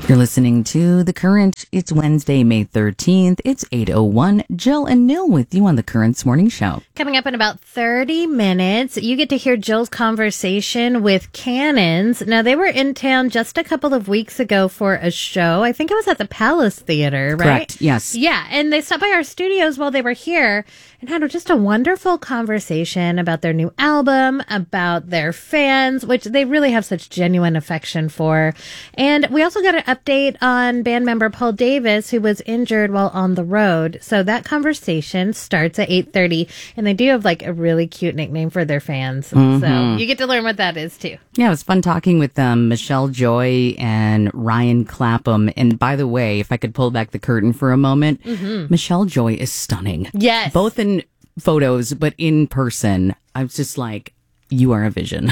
You're listening to The Current. It's Wednesday, May 13th. It's 8:01. Jill and Neil with you on The Current's Morning Show. Coming up in about 30 minutes, you get to hear Jill's conversation with Cannons. Now, they were in town just a couple of weeks ago for a show. I think it was at the Palace Theater, right? Correct, yes. Yeah, and they stopped by our studios while they were here and had just a wonderful conversation about their new album, about their fans, which they really have such genuine affection for. And we also got an update on band member Paul Davis, who was injured while on the road. So that conversation starts at 8:30, and they do have like a really cute nickname for their fans. Mm-hmm. So you get to learn what that is too. Yeah, it was fun talking with Michelle Joy and Ryan Clapham. And by the way, if I could pull back the curtain for a moment, Michelle Joy is stunning. Yes. Both in photos, but in person, I was just like, you are a vision.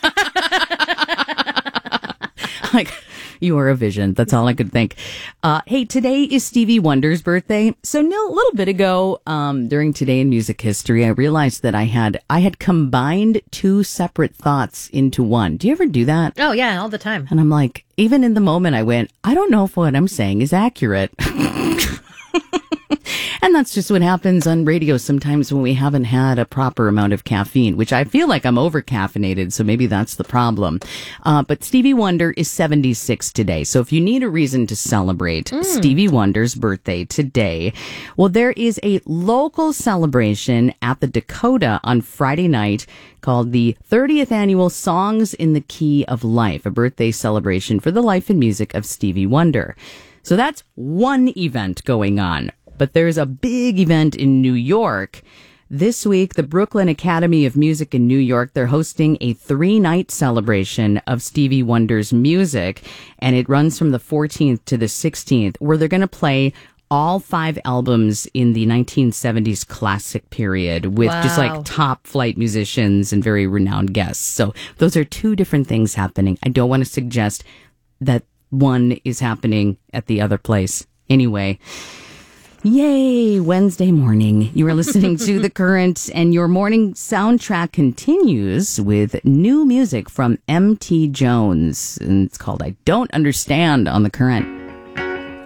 Like, you are a vision. That's all I could think. Hey, today is Stevie Wonder's birthday. So, Neil, a little bit ago, during Today in Music History, I realized that I had combined two separate thoughts into one. Do you ever do that? Oh, yeah, all the time. And I'm like, even in the moment, I went, I don't know if what I'm saying is accurate. And that's just what happens on radio sometimes when we haven't had a proper amount of caffeine, which I feel like I'm over caffeinated, so maybe that's the problem. But Stevie Wonder is 76 today. So if you need a reason to celebrate Stevie Wonder's birthday today, well, there is a local celebration at the Dakota on Friday night called the 30th Annual Songs in the Key of Life, a birthday celebration for the life and music of Stevie Wonder. So that's one event going on. But there's a big event in New York. This week, the Brooklyn Academy of Music in New York, they're hosting a 3-night celebration of Stevie Wonder's music. And it runs from the 14th to the 16th, where they're going to play all 5 albums in the 1970s classic period with just like top flight musicians and very renowned guests. So those are two different things happening. I don't want to suggest that one is happening at the other place. Anyway. Yay, Wednesday morning. You are listening to The Current, and your morning soundtrack continues with new music from M.T. Jones. And it's called I Don't Understand on The Current.